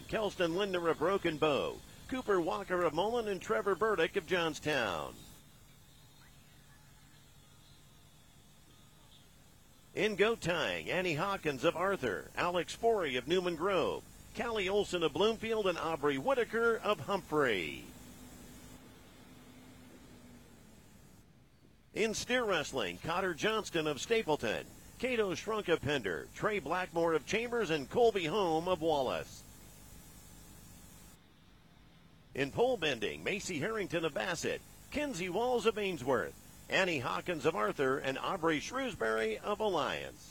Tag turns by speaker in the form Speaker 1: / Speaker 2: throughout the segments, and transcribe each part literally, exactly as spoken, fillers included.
Speaker 1: Kelston Lindner of Broken Bow, Cooper Walker of Mullen, and Trevor Burdick of Johnstown. In goat tying, Annie Hawkins of Arthur, Alex Forey of Newman Grove, Callie Olson of Bloomfield, and Aubrey Whitaker of Humphrey. In steer wrestling, Cotter Johnston of Stapleton, Cato Shrunk of Pender, Trey Blackmore of Chambers, and Colby Home of Wallace. In pole bending, Macy Harrington of Bassett, Kinsey Walls of Ainsworth, Annie Hawkins of Arthur, and Aubrey Shrewsbury of Alliance.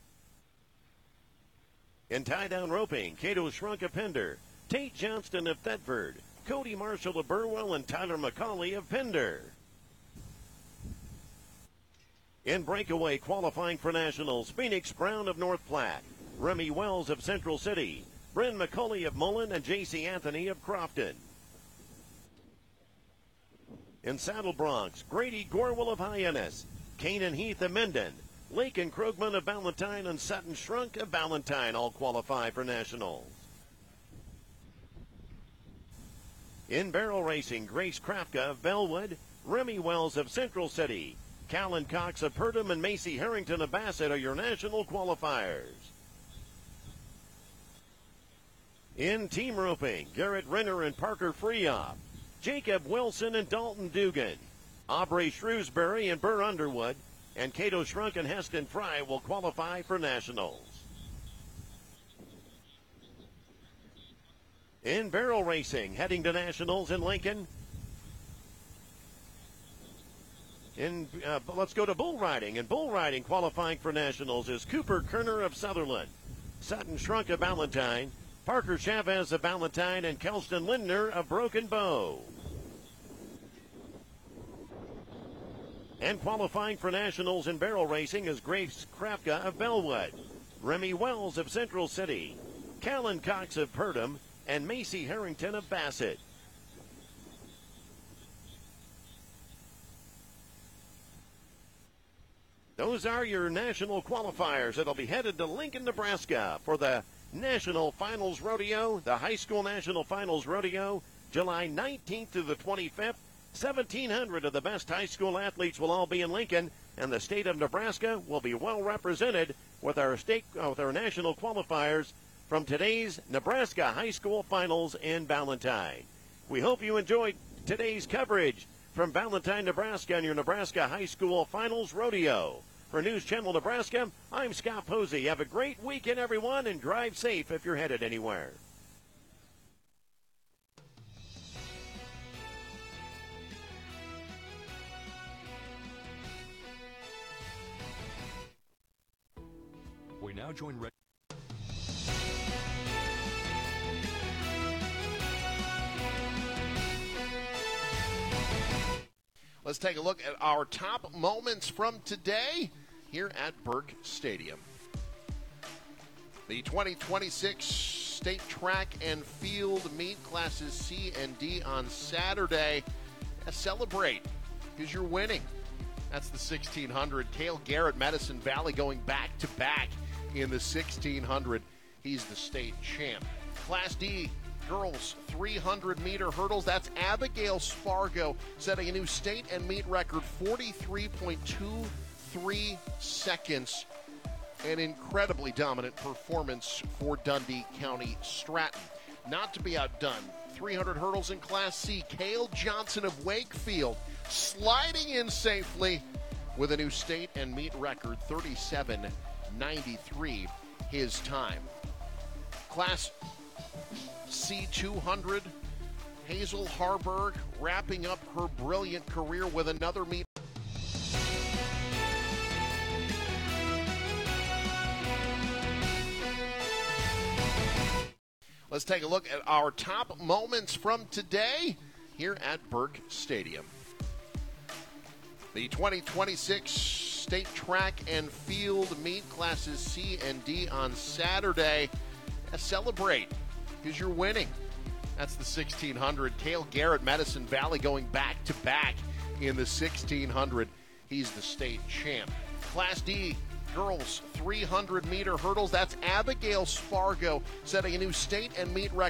Speaker 1: In tie-down roping, Cato Shrunk of Pender, Tate Johnston of Thetford, Cody Marshall of Burwell, and Tyler McCauley of Pender. In breakaway qualifying for nationals, Phoenix Brown of North Platte, Remy Wells of Central City, Bryn McCauley of Mullen, and J C Anthony of Crofton. In saddle broncs, Grady Gorwell of Hyannis, Kanan Heath of Menden, Lake and Krogman of Valentine, and Sutton Shrunk of Valentine all qualify for nationals. In barrel racing, Grace Krafka of Bellwood, Remy Wells of Central City, Callan Cox of Purdom, and Macy Harrington of Bassett are your national qualifiers. In team roping, Garrett Renner and Parker Freoff, Jacob Wilson and Dalton Dugan, Aubrey Shrewsbury and Burr Underwood, and Cato Shrunk and Heston Fry will qualify for nationals. In barrel racing, heading to nationals in Lincoln. In, uh, let's go to bull riding. And bull riding qualifying for nationals is Cooper Kerner of Sutherland, Sutton Shrunk of Valentine, Parker Chavez of Valentine, and Kelston Lindner of Broken Bow. And qualifying for nationals in barrel racing is Grace Krafka of Bellwood, Remy Wells of Central City, Callan Cox of Purdom, and Macy Harrington of Bassett. Those are your national qualifiers that'll be headed to Lincoln, Nebraska for the National Finals Rodeo, the High School National Finals Rodeo, July nineteenth to the twenty-fifth. seventeen hundred of the best high school athletes will all be in Lincoln, and the state of Nebraska will be well represented with our state, uh, with our national qualifiers from today's Nebraska High School Finals in Valentine. We hope you enjoyed today's coverage from Valentine, Nebraska, on your Nebraska High School Finals Rodeo. For News Channel Nebraska, I'm Scott Posey. Have a great weekend, everyone, and drive safe if you're headed anywhere.
Speaker 2: We now join Red.
Speaker 3: Let's take a look at our top moments from today here at Burke Stadium. The twenty twenty-six State Track and Field Meet Classes C and D on Saturday. Yeah, celebrate because you're winning. That's the sixteen hundred. Cale Garrett, Medicine Valley going back to back in the sixteen hundred. He's the state champ. Class D girls three hundred meter hurdles. That's Abigail Spargo setting a new state and meet record, forty-three point two three seconds. An incredibly dominant performance for Dundee County Stratton. Not to be outdone, three hundred hurdles in Class C. Cale Johnson of Wakefield sliding in safely with a new state and meet record, thirty-seven ninety-three his time. Class C two hundred, Hazel Harburg wrapping up her brilliant career with another meet. Let's take a look at our top moments from today here at Burke Stadium. The twenty twenty-six State Track and Field Meet Classes C and D on Saturday. Yeah, celebrate because you're winning. That's the sixteen hundred. Cale Garrett, Medicine Valley going back to back in the sixteen hundred. He's the state champ. Class D girls three hundred meter hurdles. That's Abigail Spargo setting a new state and meet record.